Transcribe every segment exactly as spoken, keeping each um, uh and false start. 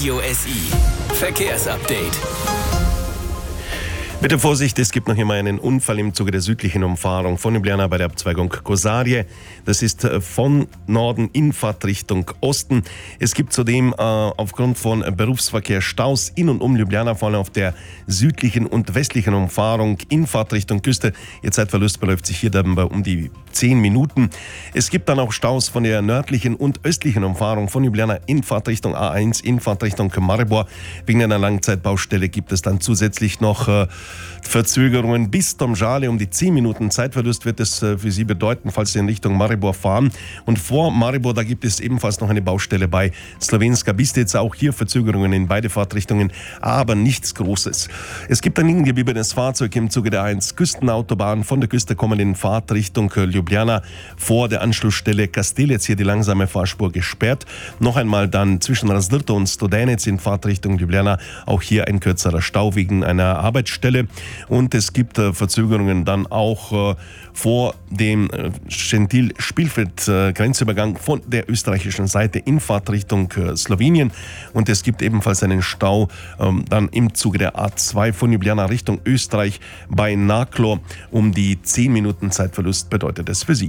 Radio S I. Verkehrsupdate. Bitte Vorsicht, es gibt noch immer einen Unfall im Zuge der südlichen Umfahrung von Ljubljana bei der Abzweigung Kozarje. Das ist von Norden in Fahrtrichtung Osten. Es gibt zudem äh, aufgrund von Berufsverkehr Staus in und um Ljubljana, vor allem auf der südlichen und westlichen Umfahrung in Fahrtrichtung Küste. Ihr Zeitverlust beläuft sich hier dabei um die zehn Minuten. Es gibt dann auch Staus von der nördlichen und östlichen Umfahrung von Ljubljana in Fahrtrichtung A eins, in Fahrtrichtung Maribor. Wegen einer Langzeitbaustelle gibt es dann zusätzlich noch äh, Verzögerungen bis Domžale. Um die zehn Minuten Zeitverlust wird es äh, für Sie bedeuten, falls Sie in Richtung Maribor fahren. Und vor Maribor, da gibt es ebenfalls noch eine Baustelle bei Slovenska Bistrica. Auch hier Verzögerungen in beide Fahrtrichtungen, aber nichts Großes. Es gibt ein ingebliebenes Fahrzeug im Zuge der A eins Küstenautobahn. Von der Küste kommen in Fahrtrichtung Ljubljana vor der Anschlussstelle Kastelec, hier die langsame Fahrspur gesperrt. Noch einmal dann zwischen Razdrto und Studenec in Fahrtrichtung Ljubljana. Auch hier ein kürzerer Stau wegen einer Arbeitsstelle. Und es gibt äh, Verzögerungen dann auch äh, vor dem äh, Schentil-Spielfeld-Grenzübergang äh, von der österreichischen Seite in Fahrtrichtung äh, Slowenien. Und es gibt ebenfalls einen Stau ähm, dann im Zuge der A zwei von Ljubljana Richtung Österreich bei Naklo. Um die zehn Minuten Zeitverlust bedeutet es für Sie.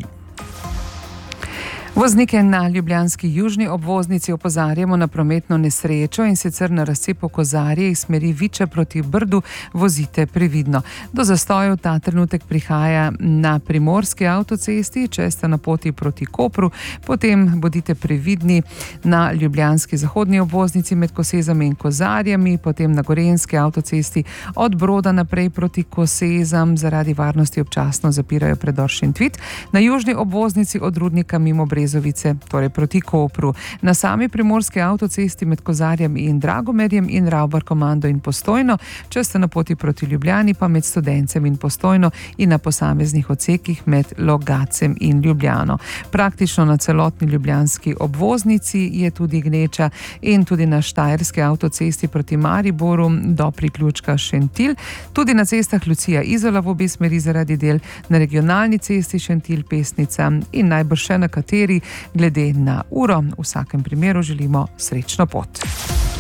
Voznike na ljubljanski južni obvoznici opozarjamo na prometno nesrečo, in sicer na razcepu Kozarje iz smeri Viče proti Brdu vozite previdno. Do zastojev ta trenutek prihaja na primorski avtocesti, če ste na poti proti Kopru, potem bodite previdni na ljubljanski zahodni obvoznici med Kosezami in Kozarjami, potem na gorenjski avtocesti od Broda naprej proti Kosezam zaradi varnosti občasno zapirajo predor Šentvid, na južni obvoznici od Rudnika mimo Brezovice, torej proti Kopru. Na sami primorski avtocesti med Kozarjem in Dragomerjem in Ravbarkomando in Postojno, če ste na poti proti Ljubljani, pa med Studencem in Postojno in na posameznih odsekih med Logacem in Ljubljano. Praktično na celotni ljubljanski obvoznici je tudi gneča in tudi na štajerski avtocesti proti Mariboru do priključka Šentil. Tudi na cestah Lucija Izola v obe smeri zaradi del, na regionalni cesti Šentil Pesnica in najbrž še na kateri. Glede na uro, v vsakem primeru želimo srečno pot.